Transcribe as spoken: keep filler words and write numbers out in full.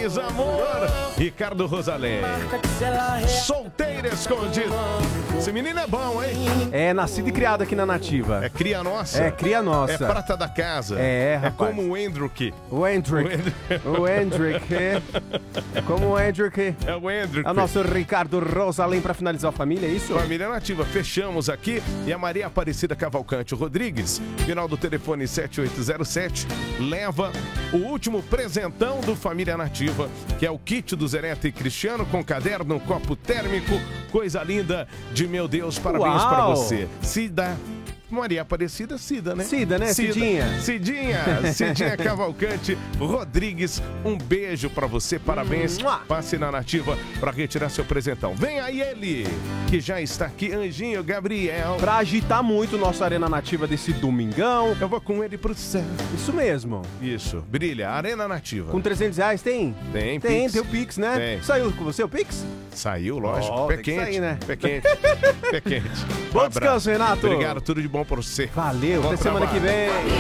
Paz, amor. Ricardo Rosalém. Solteira escondida. Esse menino é bom, hein? É nascido e criado aqui na Nativa. É cria nossa. É cria nossa. É prata da casa. É, rapaz. É como o Hendrick. O Hendrick. O Hendrick. É. É como o Hendrick. É o Hendrick. É o nosso Ricardo Rosalém pra finalizar a família, é isso? Família Nativa. Fechamos aqui. E a Maria Aparecida Cavalcante Rodrigues, final do telefone sete oito zero sete, leva o último presentão do Família Nativa, que é o kit do Zereta e Cristiano com caderno, copo térmico, coisa linda de meu Deus, parabéns pra você. Cida. Maria Aparecida, Cida, né? Cida, né? Cida. Cidinha. Cidinha. Cidinha Cavalcante Rodrigues, um beijo pra você, parabéns. Mua. Passe na Nativa pra retirar seu presentão. Vem aí ele, que já está aqui, Anjinho Gabriel. Pra agitar muito o nosso Arena Nativa desse domingão. Eu vou com ele pro céu. Isso mesmo. Isso, brilha, Arena Nativa. Com trezentos reais tem? Tem, Tem, Pix. tem o Pix, né? Tem. Saiu com você o Pix? Saiu, lógico. Oh, Pé tem que quente, sair, né? pé quente, pé quente. Bom Um descanso, abraço. Renato. Obrigado, tudo de bom pra você. Valeu, Bom até semana que trabalho. vem.